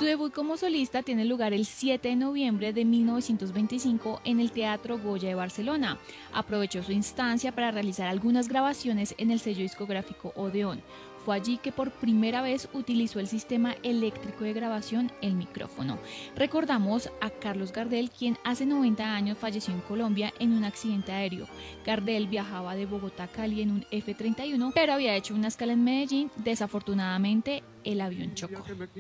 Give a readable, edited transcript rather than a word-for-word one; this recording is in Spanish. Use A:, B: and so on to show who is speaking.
A: Su debut como solista tiene lugar el 7 de noviembre de 1925 en el Teatro Goya de Barcelona. Aprovechó su instancia para realizar algunas grabaciones en el sello discográfico Odeón. Fue allí que por primera vez utilizó el sistema eléctrico de grabación, el micrófono. Recordamos a Carlos Gardel, quien hace 90 años falleció en Colombia en un accidente aéreo. Gardel viajaba de Bogotá a Cali en un F-31, pero había hecho una escala en Medellín. Desafortunadamente, el avión chocó.